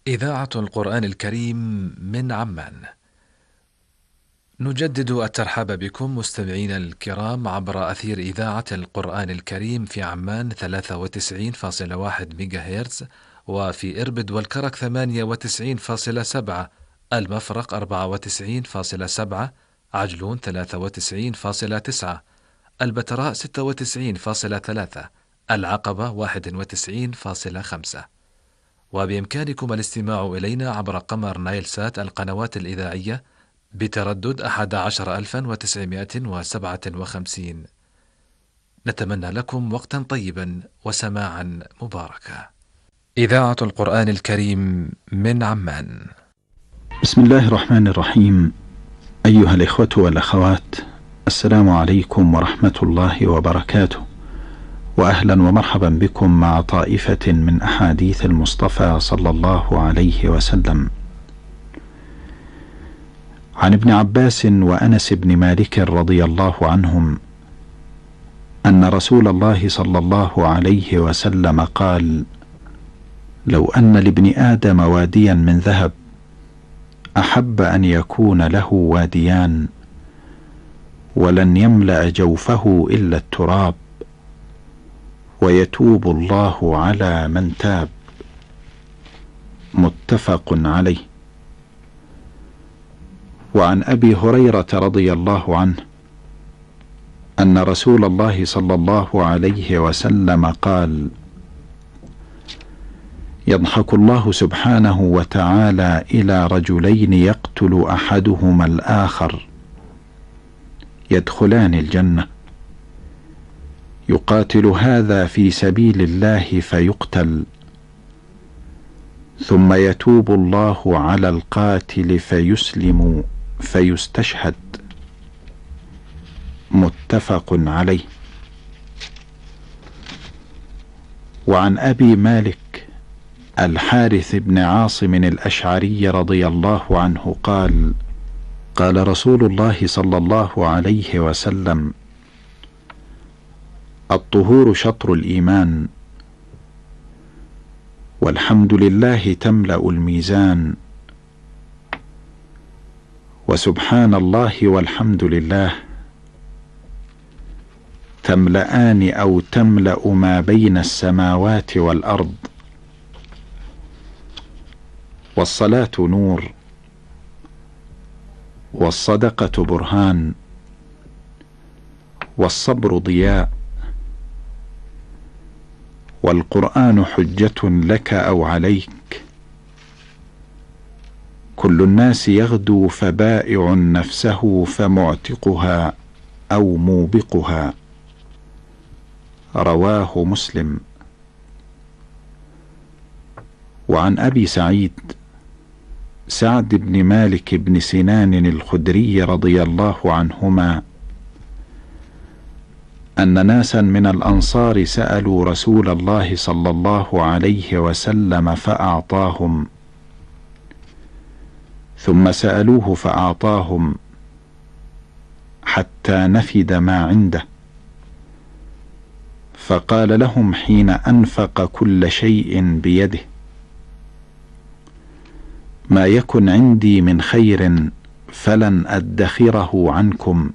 إذاعة القرآن الكريم من عمان. نجدد الترحاب بكم مستمعينا الكرام عبر أثير إذاعة القرآن الكريم في عمان 93.1 ميجاهرتز، وفي إربد والكرك 98.7، المفرق 94.7، عجلون 93.9، البتراء 96.3، العقبة 91.5. وبإمكانكم الاستماع إلينا عبر قمر نايل سات القنوات الإذاعية بتردد 11957. نتمنى لكم وقتا طيبا وسماعا مباركا. إذاعة القرآن الكريم من عمان. بسم الله الرحمن الرحيم. أيها الإخوة والأخوات، السلام عليكم ورحمة الله وبركاته، وأهلا ومرحبا بكم مع طائفة من أحاديث المصطفى صلى الله عليه وسلم. عن ابن عباس وأنس بن مالك رضي الله عنهم أن رسول الله صلى الله عليه وسلم قال: لو أن لابن آدم واديا من ذهب أحب أن يكون له واديان ولن يملأ جوفه إلا التراب، ويتوب الله على من تاب. متفق عليه. وعن أبي هريرة رضي الله عنه أن رسول الله صلى الله عليه وسلم قال: يضحك الله سبحانه وتعالى إلى رجلين يقتل أحدهما الآخر، يدخلان الجنة، يقاتل هذا في سبيل الله فيقتل، ثم يتوب الله على القاتل فيسلم فيستشهد. متفق عليه. وعن أبي مالك الحارث بن عاصم الأشعري رضي الله عنه قال: قال رسول الله صلى الله عليه وسلم: الطهور شطر الإيمان، والحمد لله تملأ الميزان، وسبحان الله والحمد لله تملأان أو تملأ ما بين السماوات والأرض. والصلاة نور، والصدقة برهان، والصبر ضياء، والقرآن حجة لك أو عليك. كل الناس يغدو فبائع نفسه فمعتقها أو موبقها. رواه مسلم. وعن أبي سعد بن مالك بن سنان الخدري رضي الله عنهما أن ناسا من الأنصار سألوا رسول الله صلى الله عليه وسلم فأعطاهم، ثم سألوه فأعطاهم حتى نفد ما عنده، فقال لهم حين أنفق كل شيء بيده: ما يكن عندي من خير فلن أدخره عنكم،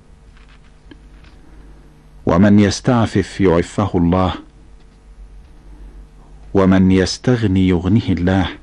ومن يستعفف يعفه الله، ومن يستغني يغنه الله.